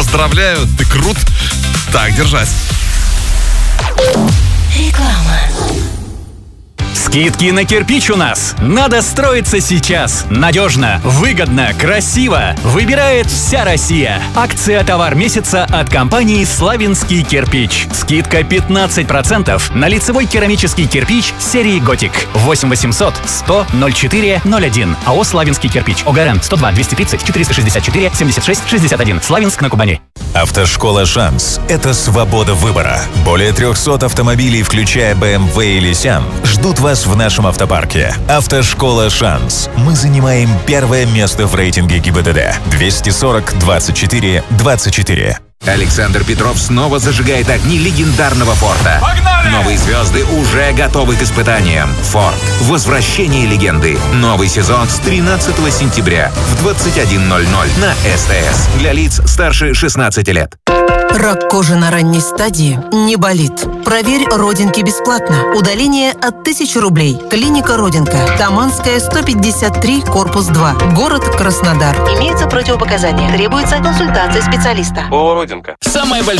Поздравляю, ты крут. Так держать. Реклама. Скидки на кирпич у нас. Надо строиться сейчас. Надежно, выгодно, красиво. Выбирает вся Россия. Акция «Товар месяца» от компании «Славянский кирпич». Скидка 15% на лицевой керамический кирпич серии «Готик». 8 800 100 04 01. АО «Славянский кирпич». ОГРН 102 230 464 76 61. Славянск на Кубани. Автошкола «Шанс» — это свобода выбора. Более 300 автомобилей, включая BMW или Сиан, ждут вас в нашем автопарке. Автошкола «Шанс». Мы занимаем первое место в рейтинге ГИБДД. 240 24 24. Александр Петров снова зажигает огни легендарного «Форда». Погнали! Новые звезды уже готовы к испытаниям. «Форд. Возвращение легенды». Новый сезон с 13 сентября в 21:00 на СТС. Для лиц старше 16 лет. Рак кожи на ранней стадии не болит. Проверь родинки бесплатно. Удаление от 1000 рублей. Клиника «Родинка». Таманская, 153, корпус 2. Город Краснодар. Имеются противопоказания. Требуется консультация специалиста. О, Родинка. Самая большая